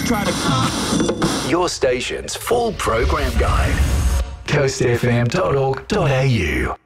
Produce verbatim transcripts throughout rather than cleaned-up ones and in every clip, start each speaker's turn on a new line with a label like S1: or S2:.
S1: try to...
S2: Your station's full program guide. coast f m dot org dot a u.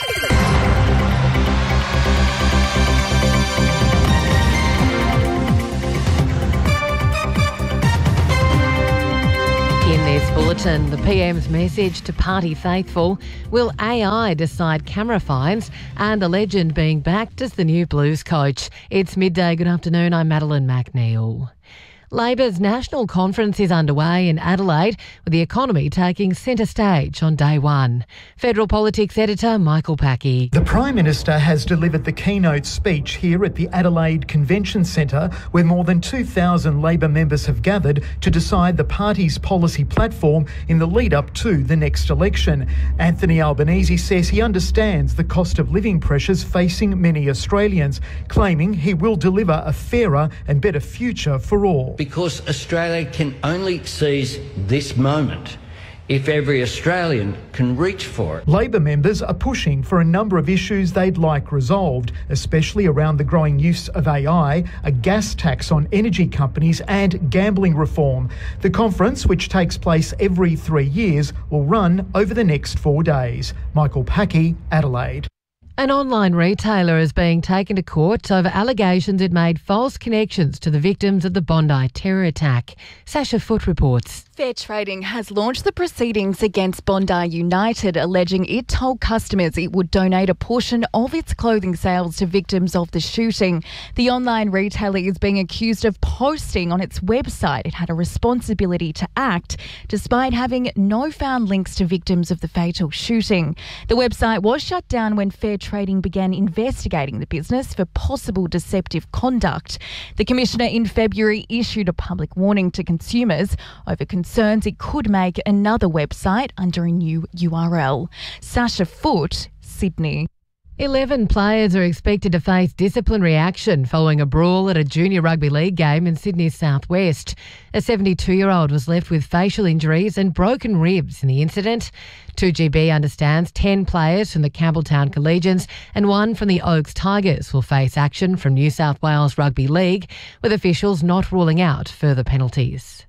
S3: In this bulletin, the P M's message to party faithful: will A I decide camera fines? And a legend being backed as the new Blues coach. It's midday. Good afternoon. I'm Madeline McNeil. Labor's national conference is underway in Adelaide, with the economy taking centre stage on day one. Federal Politics editor Michael Packey.
S4: The Prime Minister has delivered the keynote speech here at the Adelaide Convention Centre, where more than two thousand Labor members have gathered to decide the party's policy platform in the lead-up to the next election. Anthony Albanese says he understands the cost of living pressures facing many Australians, claiming he will deliver a fairer and better future for all.
S5: Because Australia can only seize this moment if every Australian can reach for it.
S4: Labor members are pushing for a number of issues they'd like resolved, especially around the growing use of A I, a gas tax on energy companies and gambling reform. The conference, which takes place every three years, will run over the next four days. Michael Packey, Adelaide.
S3: An online retailer is being taken to court over allegations it made false connections to the victims of the Bondi terror attack. Sasha Foote reports.
S6: Fair Trading has launched the proceedings against Bondi United, alleging it told customers it would donate a portion of its clothing sales to victims of the shooting. The online retailer is being accused of posting on its website it had a responsibility to act, despite having no found links to victims of the fatal shooting. The website was shut down when Fair Trading began investigating the business for possible deceptive conduct. The Commissioner in February issued a public warning to consumers over concerns it could make another website under a new U R L. Sasha Foote, Sydney.
S3: Eleven players are expected to face disciplinary action following a brawl at a junior rugby league game in Sydney's southwest. A seventy-two-year-old was left with facial injuries and broken ribs in the incident. two G B understands ten players from the Campbelltown Collegians and one from the Oaks Tigers will face action from New South Wales Rugby League, with officials not ruling out further penalties.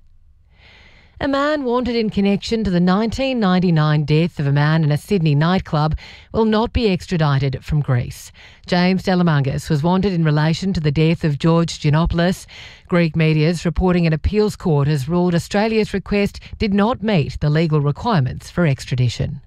S3: A man wanted in connection to the nineteen ninety-nine death of a man in a Sydney nightclub will not be extradited from Greece. James Delamangas was wanted in relation to the death of George Giannopoulos. Greek media is reporting an appeals court has ruled Australia's request did not meet the legal requirements for extradition.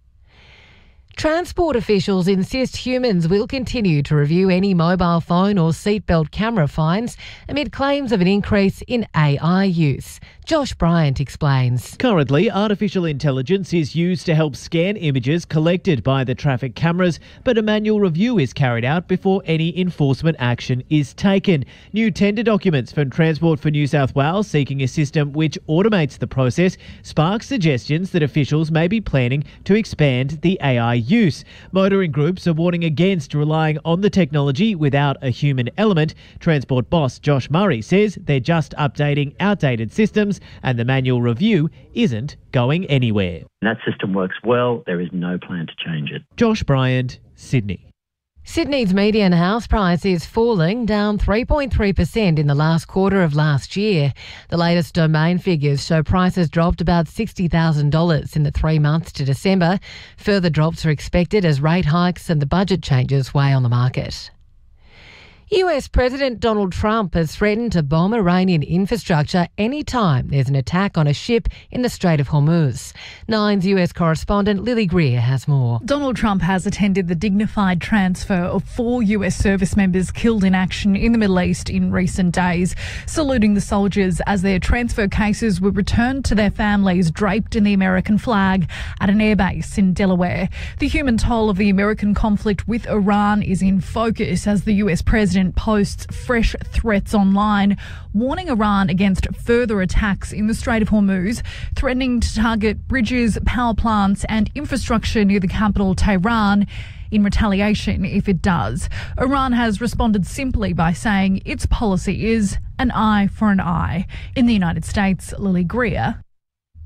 S3: Transport officials insist humans will continue to review any mobile phone or seatbelt camera fines amid claims of an increase in A I use. Josh Bryant explains.
S7: Currently, artificial intelligence is used to help scan images collected by the traffic cameras, but a manual review is carried out before any enforcement action is taken. New tender documents from Transport for New South Wales seeking a system which automates the process spark suggestions that officials may be planning to expand the A I use. Motoring groups are warning against relying on the technology without a human element. Transport boss Josh Murray says they're just updating outdated systems and the manual review isn't going anywhere.
S8: That system works well. There is no plan to change it.
S7: Josh Bryant, Sydney.
S3: Sydney's median house price is falling, down three point three percent in the last quarter of last year. The latest Domain figures show prices dropped about sixty thousand dollars in the three months to December. Further drops are expected as rate hikes and the budget changes weigh on the market. U S President Donald Trump has threatened to bomb Iranian infrastructure any time there's an attack on a ship in the Strait of Hormuz. Nine's U S correspondent Lily Greer has more.
S9: Donald Trump has attended the dignified transfer of four U S service members killed in action in the Middle East in recent days, saluting the soldiers as their transfer cases were returned to their families draped in the American flag at an airbase in Delaware. The human toll of the American conflict with Iran is in focus as the U S president posts fresh threats online, warning Iran against further attacks in the Strait of Hormuz, threatening to target bridges, power plants and infrastructure near the capital, Tehran, in retaliation if it does. Iran has responded simply by saying its policy is an eye for an eye. In the United States, Lily Greer.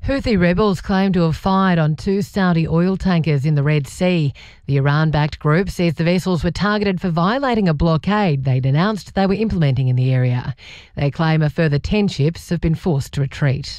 S3: Houthi rebels claim to have fired on two Saudi oil tankers in the Red Sea. The Iran-backed group says the vessels were targeted for violating a blockade they'd announced they were implementing in the area. They claim a further ten ships have been forced to retreat.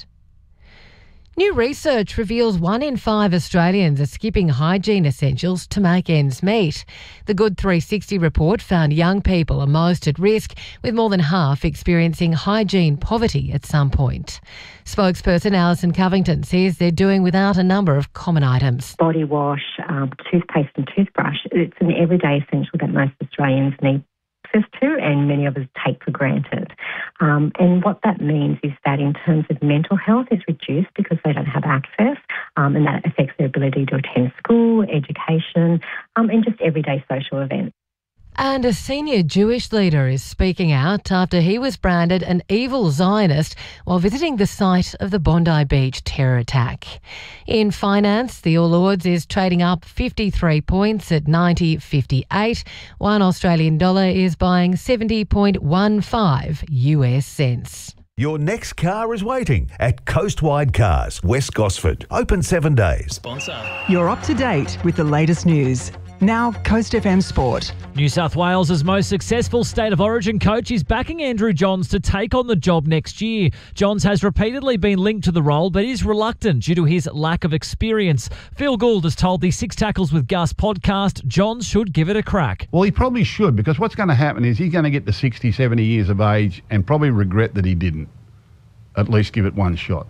S3: New research reveals one in five Australians are skipping hygiene essentials to make ends meet. The Good three sixty report found young people are most at risk, with more than half experiencing hygiene poverty at some point. Spokesperson Alison Covington says they're doing without a number of common items.
S10: Body wash, um, toothpaste and toothbrush. It's an everyday essential that most Australians need access to and many of us take for granted. Um, and what that means is that in terms of mental health, it's reduced because they don't have access, um, and that affects their ability to attend school, education, um, and just everyday social events.
S3: And a senior Jewish leader is speaking out after he was branded an evil Zionist while visiting the site of the Bondi Beach terror attack. In finance, the All Ords is trading up fifty-three points at ninety fifty-eight. One Australian dollar is buying seventy point one five U S cents.
S11: Your next car is waiting at Coastwide Cars, West Gosford. Open seven days.
S12: Sponsor. You're up to date with the latest news. Now, Coast F M Sport.
S13: New South Wales' most successful State of Origin coach is backing Andrew Johns to take on the job next year. Johns has repeatedly been linked to the role, but is reluctant due to his lack of experience. Phil Gould has told the Six Tackles with Gus podcast Johns should give it a crack.
S14: Well, he probably should, because what's going to happen is he's going to get to sixty, seventy years of age and probably regret that he didn't at least give it one shot.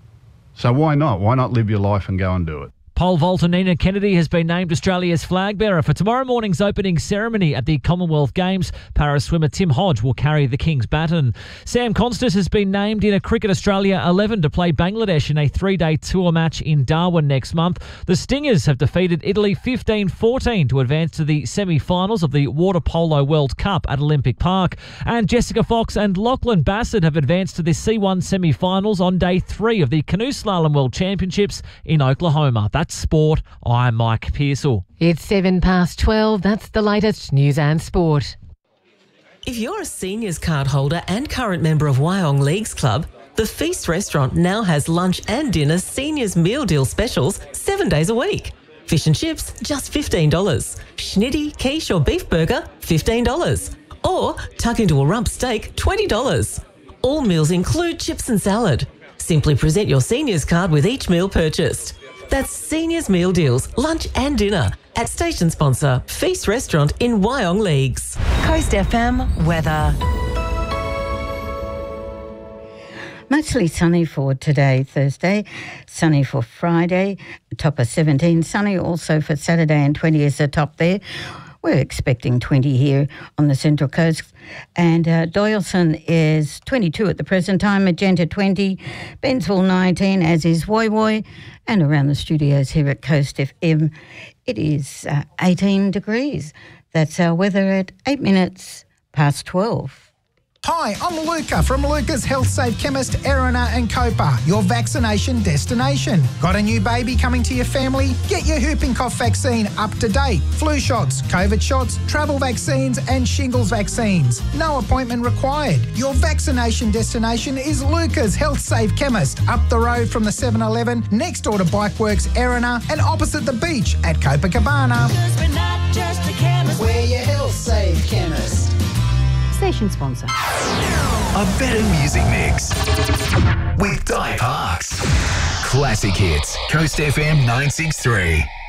S14: So why not? Why not live your life and go and do it?
S13: Pole vaulter Nina Kennedy has been named Australia's flag bearer for tomorrow morning's opening ceremony at the Commonwealth Games. Para swimmer Tim Hodge will carry the King's baton. Sam Constant has been named in a Cricket Australia eleven to play Bangladesh in a three-day tour match in Darwin next month. The Stingers have defeated Italy fifteen fourteen to advance to the semi-finals of the Water Polo World Cup at Olympic Park. And Jessica Fox and Lachlan Bassett have advanced to the C one semi-finals on day three of the Canoe Slalom World Championships in Oklahoma. That's sport. I'm Mike Pearsall.
S3: It's seven past twelve. That's the latest news and sport.
S15: If you're a seniors card holder and current member of Wyong Leagues Club, the Feast restaurant now has lunch and dinner seniors meal deal specials seven days a week. Fish and chips, just fifteen dollars. Schnitty, quiche or beef burger, fifteen dollars. Or tuck into a rump steak, twenty dollars. All meals include chips and salad. Simply present your seniors card with each meal purchased. That's Seniors Meal Deals, lunch and dinner at station sponsor Feast Restaurant in Wyong Leagues.
S12: Coast F M weather.
S16: Mostly sunny for today, Thursday. Sunny for Friday, top of seventeen. Sunny also for Saturday and twenty is the top there. We're expecting twenty here on the Central Coast. And uh, Doyleson is twenty-two at the present time, Magenta twenty, Bensville nineteen, as is Woy Woy. And around the studios here at Coast F M, it is uh, eighteen degrees. That's our weather at eight minutes past twelve.
S17: Hi, I'm Luca from Luca's Health Safe Chemist, Erina and Copa, your vaccination destination. Got a new baby coming to your family? Get your whooping cough vaccine up to date. Flu shots, COVID shots, travel vaccines and shingles vaccines. No appointment required. Your vaccination destination is Luca's Health Safe Chemist, up the road from the seven eleven, next door to Bikeworks, Erina, and opposite the beach at Copacabana.
S18: We're not just a chemist, we're your Health Safe Chemist.
S19: Station sponsor.
S2: A better music mix with Di Parks. Classic hits. Coast F M nine six three.